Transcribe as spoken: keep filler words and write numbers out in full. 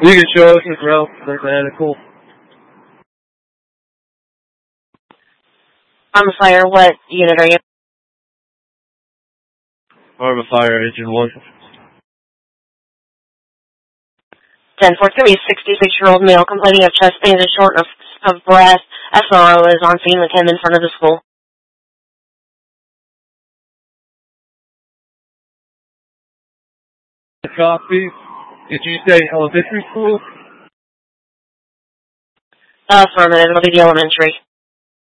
You can show us as well. That's cool. On the fire, what unit are you? Arm of Fire, Engine one. ten four three, sixty-six-year-old male complaining of chest pains and shortness of breath. S R O is on scene with him in front of the school. Copy. Did you say elementary school? Affirmative, it'll be the elementary.